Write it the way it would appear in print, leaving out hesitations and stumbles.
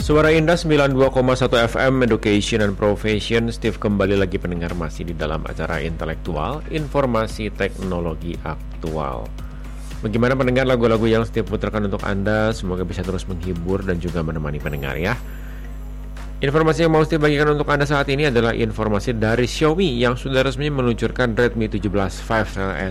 Suara Indah 92,1 FM Education and Profession. Steve kembali lagi pendengar, masih di dalam acara intelektual, informasi teknologi aktual. Bagaimana pendengar, lagu-lagu yang Steve putarkan untuk Anda semoga bisa terus menghibur dan juga menemani pendengar ya. Informasi yang mau Steve bagikan untuk Anda saat ini adalah informasi dari Xiaomi yang sudah resmi meluncurkan Redmi 17 5G